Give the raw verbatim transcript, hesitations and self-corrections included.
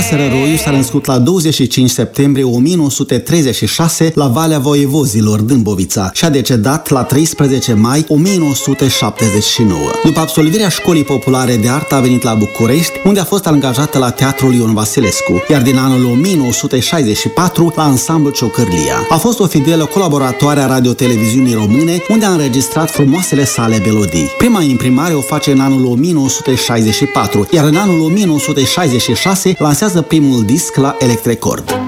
Tănase Răroiu s-a născut la douăzeci și cinci septembrie o mie nouă sute treizeci și șase la Valea Voievozilor, Dâmbovița, și a decedat la treisprezece mai o mie nouă sute șaptezeci și nouă. După absolvirea Școlii Populare de Artă a venit la București, unde a fost angajată la Teatrul Ion Vasilescu, iar din anul o mie nouă sute șaizeci și patru la Ansamblul Ciocârlia. A fost o fidelă colaboratoare a Radio-Televiziunii Române, unde a înregistrat frumoasele sale melodii. Prima imprimare o face în anul o mie nouă sute șaizeci și patru, iar în anul o mie nouă sute șaizeci și șase lansează primul disc la Electrecord.